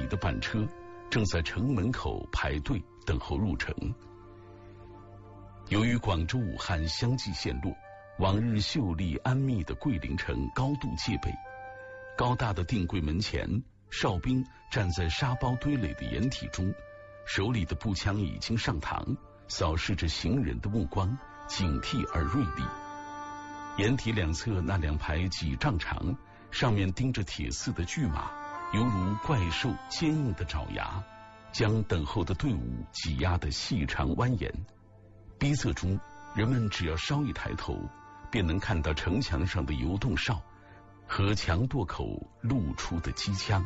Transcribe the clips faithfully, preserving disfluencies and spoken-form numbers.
的板车正在城门口排队等候入城。由于广州、武汉相继陷落，往日秀丽安谧的桂林城高度戒备。高大的定柜门前，哨兵站在沙包堆垒的掩体中，手里的步枪已经上膛，扫视着行人的目光警惕而锐利。掩体两侧那两排几丈长，上面钉着铁丝的巨马，犹如怪兽坚硬的爪牙，将等候的队伍挤压得细长蜿蜒。逼仄中，人们只要稍一抬头，便能看到城墙上的游动哨和墙垛口露出的机枪。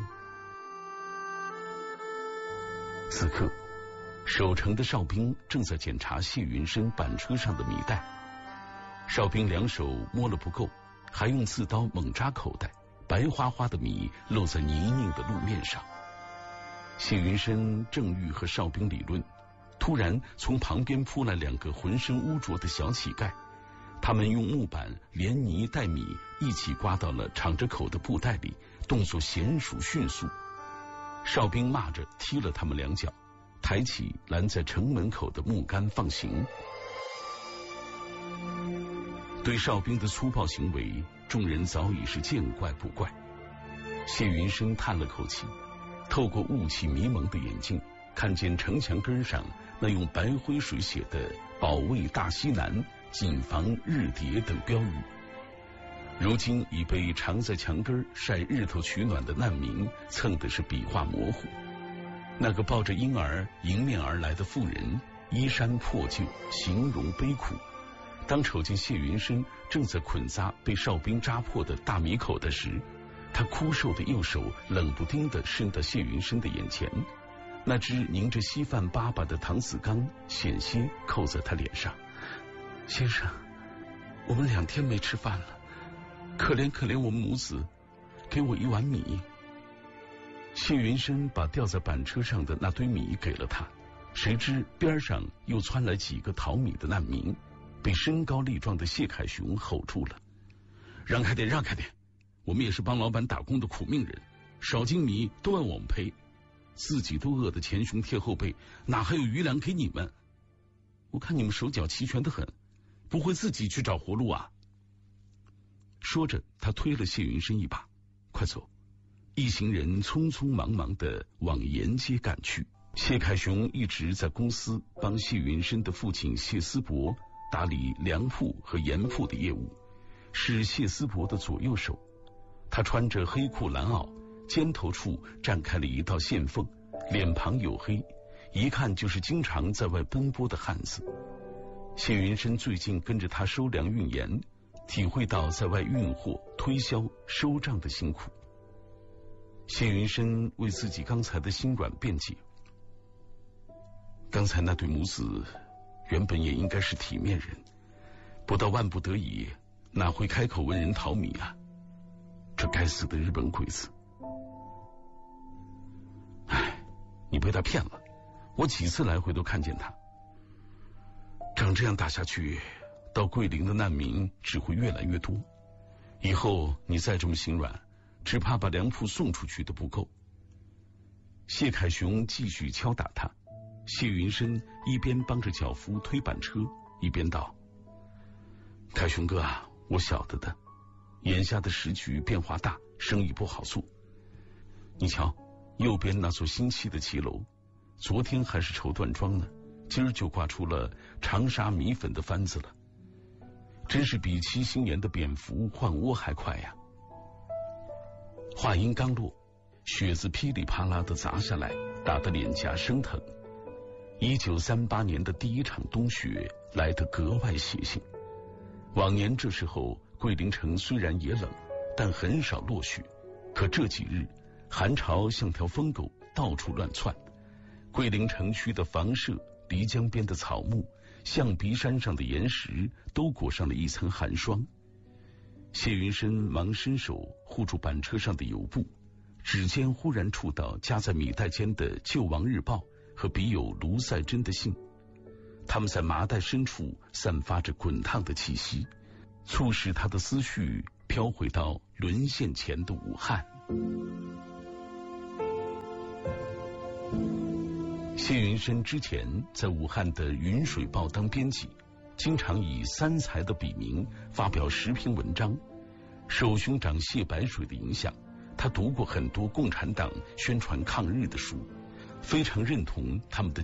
此刻，守城的哨兵正在检查谢云生板车上的米袋。哨兵两手摸了不够，还用刺刀猛扎口袋，白花花的米落在泥泞的路面上。谢云生正欲和哨兵理论，突然从旁边扑来两个浑身污浊的小乞丐，他们用木板连泥带米一起刮到了敞着口的布袋里，动作娴熟迅速。哨兵骂着踢了他们两脚，抬起拦在城门口的木杆放行。对哨兵的粗暴行为，众人早已是见怪不怪。谢云生叹了口气，透过雾气迷蒙的眼镜，看见城墙根上那用白灰水写的“保卫大西南，谨防日谍”等标语。如今已被藏在墙根晒日头取暖的难民蹭的是笔画模糊。那个抱着婴儿迎面而来的妇人，衣衫破旧，形容悲苦。当瞅见谢云生正在捆扎被哨兵扎破的大米口袋时，他枯瘦的右手冷不丁地伸到谢云生的眼前，那只拧着稀饭粑粑的搪瓷缸险些扣在他脸上。先生，我们两天没吃饭了，可怜可怜我们母子，给我一碗米。谢云生把吊在板车上的那堆米给了他，谁知边上又窜来几个讨米的难民，被身高力壮的谢凯雄吼住了：让开点，让开点，我们也是帮老板打工的苦命人，少斤米都要我们赔，自己都饿得前胸贴后背，哪还有余粮给你们？我看你们手脚齐全得很，不会自己去找活路啊。说着，他推了谢云生一把：快走。一行人匆匆忙忙地往沿街赶去。谢凯雄一直在公司帮谢云生的父亲谢思伯打理粮铺和盐铺的业务，是谢思伯的左右手。他穿着黑裤蓝袄，肩头处绽开了一道线缝，脸庞黝黑，一看就是经常在外奔波的汉子。谢云生最近跟着他收粮运盐，体会到在外运货、推销、收账的辛苦。谢云生为自己刚才的心软辩解：刚才那对母子原本也应该是体面人，不到万不得已，哪会开口问人讨米啊？这该死的日本鬼子！唉，你被他骗了，我几次来回都看见他。照这样打下去，到桂林的难民只会越来越多，以后你再这么心软，只怕把粮铺送出去的不够。谢凯雄继续敲打他，谢云生一边帮着脚夫推板车，一边道：凯雄哥啊，我晓得的，眼下的时局变化大，生意不好做。你瞧，右边那座新砌的骑楼，昨天还是绸缎庄呢，今儿就挂出了长沙米粉的番子了，真是比七星岩的蝙蝠换窝还快呀！话音刚落，雪子噼里啪啦的砸下来，打得脸颊生疼。一九三八年的第一场冬雪来得格外血性。往年这时候桂林城虽然也冷，但很少落雪，可这几日寒潮像条疯狗，到处乱窜。桂林城区的房舍、漓江边的草木、象鼻山上的岩石都裹上了一层寒霜。谢云生忙伸手护住板车上的油布，指尖忽然触到夹在米袋间的《救亡日报》和笔友卢赛珍的信，他们在麻袋深处散发着滚烫的气息，促使他的思绪飘回到沦陷前的武汉。 谢云深之前在武汉的《云水报》当编辑，经常以三才的笔名发表时评文章。受兄长谢白水的影响，他读过很多共产党宣传抗日的书，非常认同他们的